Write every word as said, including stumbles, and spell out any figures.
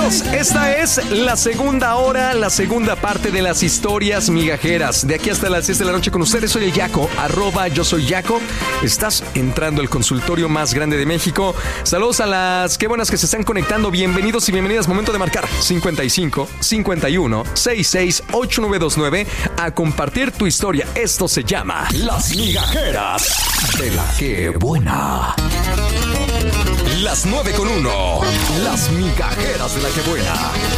Bienvenidos, esta es la segunda hora, la segunda parte de las historias migajeras. De aquí hasta las seis de la noche con ustedes, soy el Yaco, arroba yo soy Yaco. Estás entrando al consultorio más grande de México. Saludos a las qué buenas que se están conectando. Bienvenidos y bienvenidas. Momento de marcar cincuenta y cinco, cincuenta y uno, sesenta y seis, ochenta y nueve veintinueve a compartir tu historia. Esto se llama Las Migajeras de la que buena. Las nueve con uno. Las migajeras de la que buena.